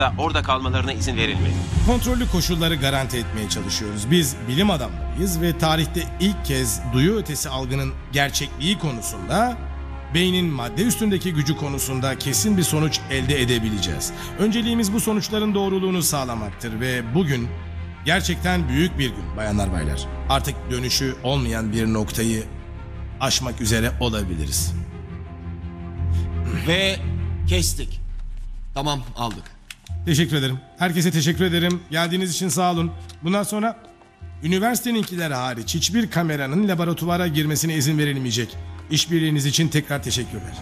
orada kalmalarına izin verilmeli. Kontrollü koşulları garanti etmeye çalışıyoruz. Biz bilim adamlarıyız ve tarihte ilk kez duyu ötesi algının gerçekliği konusunda, beynin madde üstündeki gücü konusunda kesin bir sonuç elde edebileceğiz. Önceliğimiz bu sonuçların doğruluğunu sağlamaktır ve bugün gerçekten büyük bir gün bayanlar baylar. Artık dönüşü olmayan bir noktayı aşmak üzere olabiliriz. Ve kestik. Tamam, aldık. Teşekkür ederim. Herkese teşekkür ederim. Geldiğiniz için sağ olun. Bundan sonra üniversiteninkiler hariç hiçbir kameranın laboratuvara girmesine izin verilmeyecek. İşbirliğiniz için tekrar teşekkürler.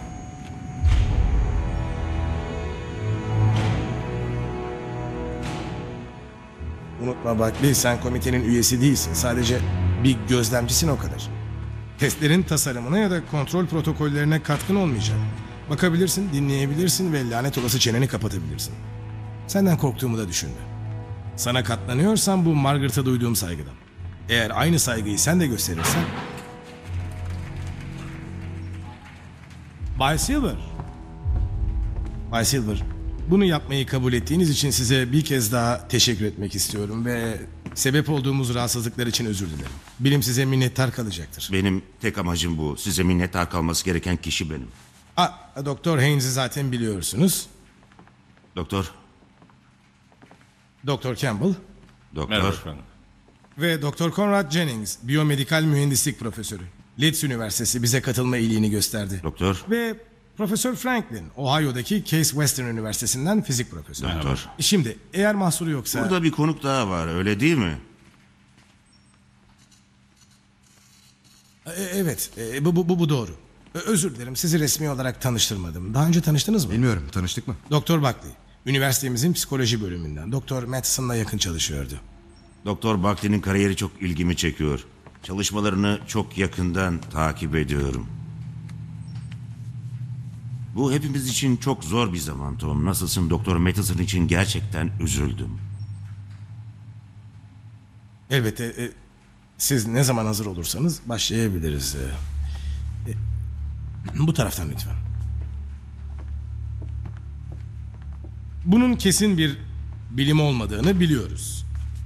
Unutma Buckley, sen komitenin üyesi değilsin. Sadece bir gözlemcisin, o kadar. Testlerin tasarımına ya da kontrol protokollerine katkın olmayacak. Bakabilirsin, dinleyebilirsin ve lanet olası çeneni kapatabilirsin. Senden korktuğumu da düşünme. Sana katlanıyorsam bu Margaret'a duyduğum saygıdan. Eğer aynı saygıyı sen de gösterirsen... Bay Silver. Bay Silver, bunu yapmayı kabul ettiğiniz için size bir kez daha teşekkür etmek istiyorum ve sebep olduğumuz rahatsızlıklar için özür dilerim. Bilim size minnettar kalacaktır. Benim tek amacım bu. Size minnettar kalması gereken kişi benim. Doktor Haynes'i zaten biliyorsunuz. Doktor, Doktor Campbell doktor. ve Doktor Conrad Jennings, biyomedikal mühendislik profesörü. Leeds Üniversitesi bize katılma iyiliğini gösterdi. Doktor. Ve Profesör Franklin, Ohio'daki Case Western Üniversitesi'nden fizik profesörü. Doktor. Şimdi eğer mahsuru yoksa... Burada bir konuk daha var, öyle değil mi? Evet, bu doğru. Özür dilerim, sizi resmi olarak tanıştırmadım. Daha önce tanıştınız mı? Bilmiyorum, tanıştık mı? Doktor Buckley, üniversitemizin psikoloji bölümünden. Doktor Matheson'la yakın çalışıyordu. Doktor Buckley'nin kariyeri çok ilgimi çekiyor. Çalışmalarını çok yakından takip ediyorum. Bu hepimiz için çok zor bir zaman Tom. Nasılsın? Doktor Matheson için gerçekten üzüldüm. Elbette, siz ne zaman hazır olursanız başlayabiliriz. Bu taraftan lütfen. Bunun kesin bir bilim olmadığını biliyoruz.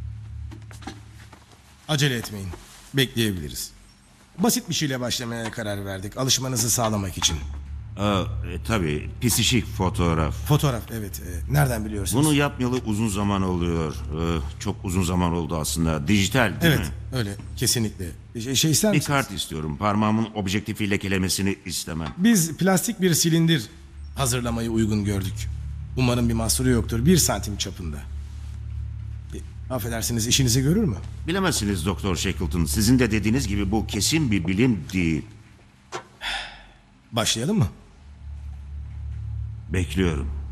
Acele etmeyin. Bekleyebiliriz. Basit bir şeyle başlamaya karar verdik. Alışmanızı sağlamak için. Tabii, pisişik fotoğraf. Fotoğraf, evet. Nereden biliyorsunuz? Bunu yapmayalı uzun zaman oluyor. Çok uzun zaman oldu aslında. Dijital değil mi? Evet, öyle. Kesinlikle. Şey ister Bir misiniz? kart istiyorum. Parmağımın objektifiyle kelemesini istemem. Biz plastik bir silindir hazırlamayı uygun gördük. Umarım bir mahsuru yoktur. 1 santim çapında. Affedersiniz, işinizi görür mü? Bilemezsiniz Doktor Shackleton. Sizin de dediğiniz gibi bu kesin bir bilim değil. Başlayalım mı? Bekliyorum.